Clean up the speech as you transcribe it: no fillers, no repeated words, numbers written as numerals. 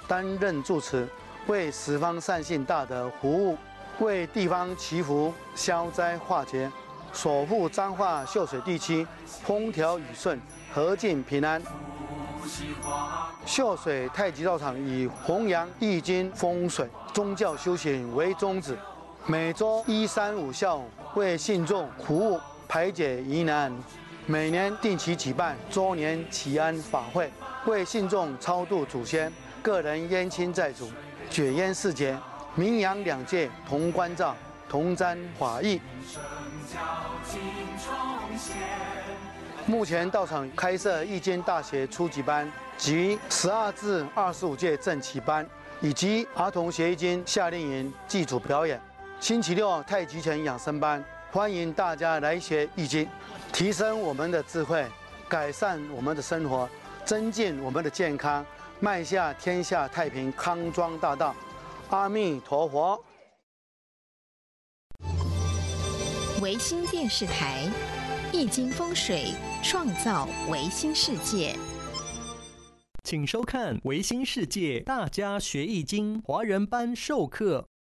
担任住持，为十方善信大德服务，为地方祈福消灾化解，守护彰化秀水地区风调雨顺、和敬平安。秀水太极道场以弘扬易经风水、宗教修行为宗旨，每周1、3、5下午为信众服务，排解疑难。每年定期举办周年祈安法会，为信众超度祖先、个人冤亲债主，解冤释结，名扬两界同关照，同沾法益。目前道场开设易经大学初级班及12至25届正期班，以及儿童学易经夏令营祭祖表演。星期六太极拳养生班，欢迎大家来学易经，提升我们的智慧，改善我们的生活，增进我们的健康，迈向天下太平康庄大道。阿弥陀佛。 维新电视台，易经风水，创造维新世界。 请收看《维新世界大家学易经》华人班授课。